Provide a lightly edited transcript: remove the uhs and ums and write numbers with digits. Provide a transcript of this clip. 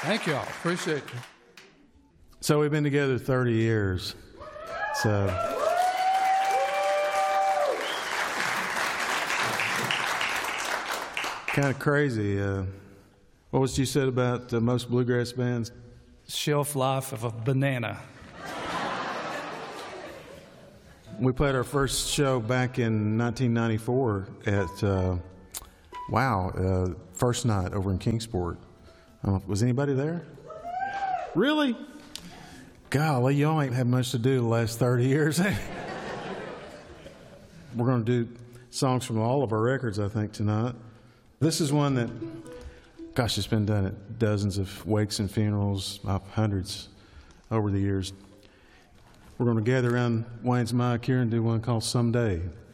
Thank y'all. Appreciate it. So we've been together 30 years. So kind of crazy. What was you said about most bluegrass bands? Shelf life of a banana. We played our first show back in 1994 at First Night over in Kingsport. Was anybody there? Really? Golly, y'all ain't had much to do the last 30 years. We're going to do songs from all of our records, I think, tonight. This is one that, gosh, it's been done at dozens of wakes and funerals, hundreds over the years. We're going to gather around Wayne's mic here and do one called Someday.